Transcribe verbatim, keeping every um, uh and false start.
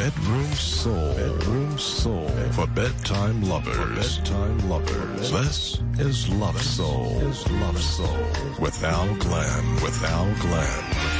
Bedroom Soul. Bedroom Soul. For bedtime lovers. For bedtime lovers. This is Love Soul. Is Love Soul. With Al Glenn. With Al Glenn.